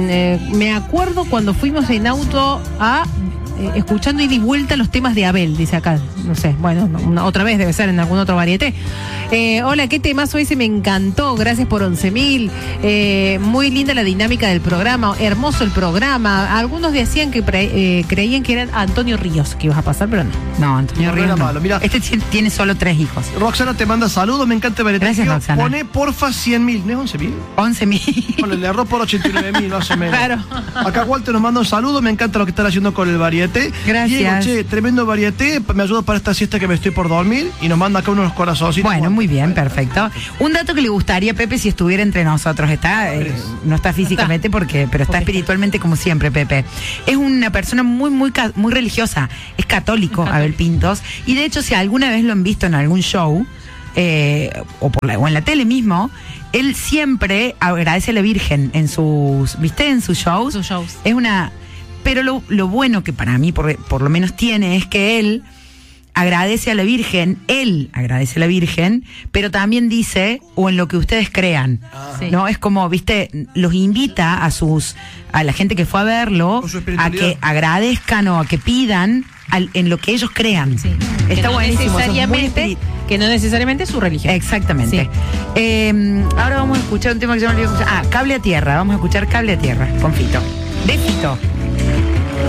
Me acuerdo cuando fuimos en auto a escuchando ida y vuelta los temas de Abel, dice acá. No sé, bueno, otra vez debe ser en algún otro varieté. Hola, qué temazo ese, me encantó. Gracias por 11.000. Muy linda la dinámica del programa. Hermoso el programa. Algunos decían que creían que era Antonio Ríos que ibas a pasar, pero no. No, Antonio Ríos no. Malo. Mirá, este tiene solo 3 hijos. Roxana te manda saludos, me encanta ver. Gracias, Roxana. Pone porfa 100.000, ¿no es 11.000? 11.000. Bueno, le erró por 89.000, más o menos. Claro. Acá Walter nos manda un saludo, me encanta lo que están haciendo con el varieté. Gracias. Diego, tremendo varieté, me ayuda para esta siesta que me estoy por dormir y nos manda acá unos corazoncitos. Bueno, muy bien, perfecto. Un dato que le gustaría a Pepe si estuviera entre nosotros, no está físicamente pero está espiritualmente como siempre, Pepe. Es una persona muy religiosa, es católico, Abel Pintos, y de hecho si alguna vez lo han visto en algún show, o en la tele mismo, él siempre agradece a la Virgen en sus shows. Sus shows. Es una... Pero lo bueno que para mí por lo menos tiene es que él agradece a la Virgen, pero también dice, o en lo que ustedes crean, ¿no? Es como, los invita a la gente que fue a verlo a que agradezcan o a que pidan en lo que ellos crean. Sí. Está buenísimo. Que no necesariamente es su religión. Exactamente. Sí. Ahora vamos a escuchar un tema que se me olvidó escuchar. Cable a Tierra. Vamos a escuchar Cable a Tierra con Fito. De Fito.